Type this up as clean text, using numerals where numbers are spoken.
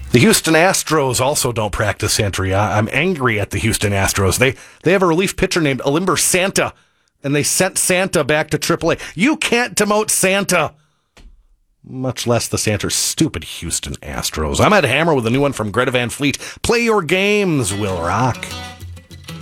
The Houston Astros also don't practice Santeria. I'm angry at the Houston Astros. They have a relief pitcher named Elimber Santa, and they sent Santa back to AAA. You can't demote Santa, much less the Santa's stupid Houston Astros. I'm Ed Hammer with a new one from Greta Van Fleet. Play your games, Will Rock.